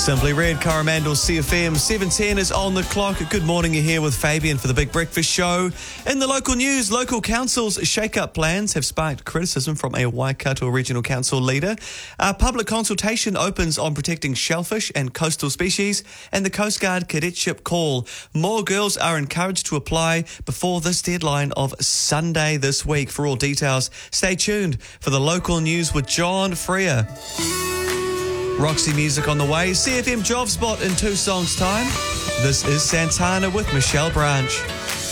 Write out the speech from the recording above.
Simply Red, Coromandel, CFM 7:10 is on the clock. Good morning, you're here with Fabian for the Big Breakfast Show. In the local news, local councils' shake-up plans have sparked criticism from a Waikato Regional Council leader. A public consultation opens on protecting shellfish and coastal species, and the Coast Guard cadetship call. More girls are encouraged to apply before this deadline of Sunday this week. For all details, stay tuned for the local news with John Freer. Roxy music on the way. CFM Job Spot in 2 songs' time. This is Santana with Michelle Branch.